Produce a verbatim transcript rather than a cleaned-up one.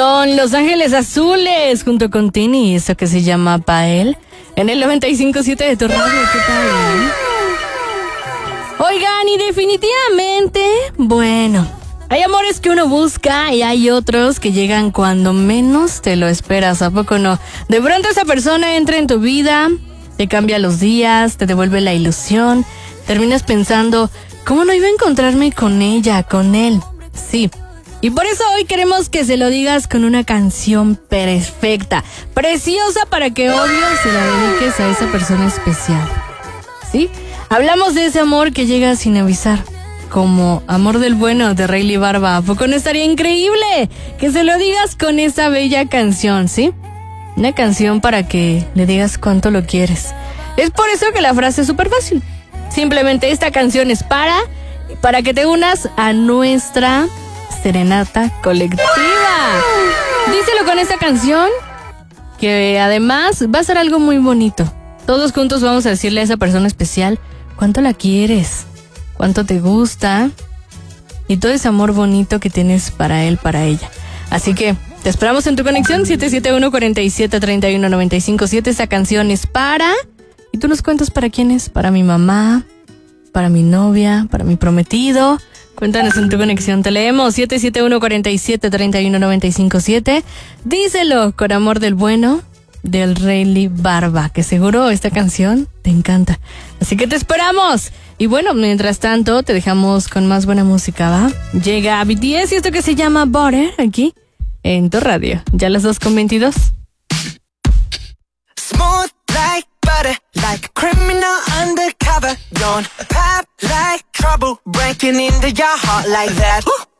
Son Los Ángeles Azules junto con Tini, eso que se llama Pael, en el noventa y cinco punto siete de tu radio. ¿Qué tal? ¿Eh? Oigan, y definitivamente, bueno, hay amores que uno busca y hay otros que llegan cuando menos te lo esperas, ¿a poco no? De pronto esa persona entra en tu vida, te cambia los días, te devuelve la ilusión, terminas pensando, ¿cómo no iba a encontrarme con ella, con él? Sí. Y por eso hoy queremos que se lo digas con una canción perfecta, preciosa, para que obvio se la dediques a esa persona especial. ¿Sí? Hablamos de ese amor que llega sin avisar, como Amor del Bueno de Rayleigh Barba. ¿A poco no estaría increíble que se lo digas con esa bella canción, sí? Una canción para que le digas cuánto lo quieres. Es por eso que la frase es súper fácil. Simplemente esta canción es para, para que te unas a nuestra serenata colectiva. Díselo con esta canción, que además va a ser algo muy bonito. Todos juntos vamos a decirle a esa persona especial cuánto la quieres, cuánto te gusta y todo ese amor bonito que tienes para él, para ella. Así que te esperamos en tu conexión siete siete uno, cuatro siete, tres uno nueve cinco siete. Esta canción es para... Y tú nos cuentas para quién es. Para mi mamá, para mi novia, para mi prometido. Cuéntanos en tu conexión, te leemos siete siete uno, cuatro siete, tres uno nueve cinco siete. Díselo con Amor del Bueno del Rayleigh Barba, que seguro esta canción te encanta. Así que te esperamos. Y bueno, mientras tanto te dejamos con más buena música, ¿va? Llega B T S y esto que se llama Butter aquí en tu radio. Ya las dos con veintidós. Smooth like butter, like a criminal undercover. Don't pop like trouble, breaking into your heart like that.